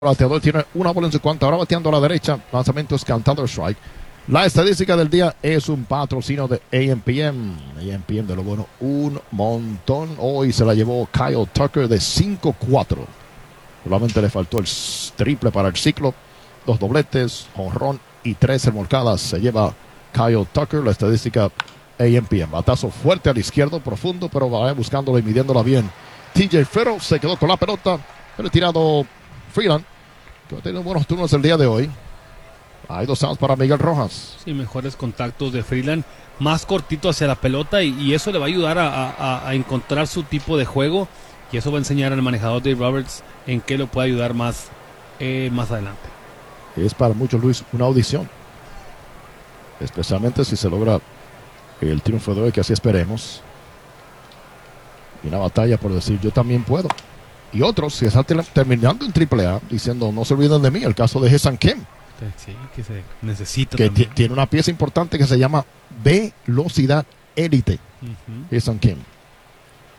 bateador tiene una bola en su cuenta, ahora bateando a la derecha, lanzamiento es cantado strike. La estadística del día es un patrocinio de AMPM. AMPM de lo bueno, un montón. Hoy se la llevó Kyle Tucker de 5-4. Solamente le faltó el triple para el ciclo. 2 dobletes, jonrón y 3 remolcadas. Se lleva Kyle Tucker, la estadística AMPM. Batazo fuerte al izquierdo, profundo, pero va buscándola y midiéndola bien. TJ Ferro se quedó con la pelota. El tirado Freeland, que ha tenido buenos turnos el día de hoy. Hay 2 outs para Miguel Rojas. Sí, mejores contactos de Freeland, más cortito hacia la pelota y eso le va a ayudar a encontrar su tipo de juego y eso va a enseñar al manejador Dave Roberts en qué lo puede ayudar más adelante. Es para muchos, Luis, una audición. Especialmente si se logra el triunfo de hoy, que así esperemos. Y una batalla por decir, yo también puedo. Y otros que están terminando en AAA diciendo, no se olviden de mí, el caso de Jason Kim. Sí, que se necesita que también. tiene una pieza importante que se llama velocidad élite. Jason Kim.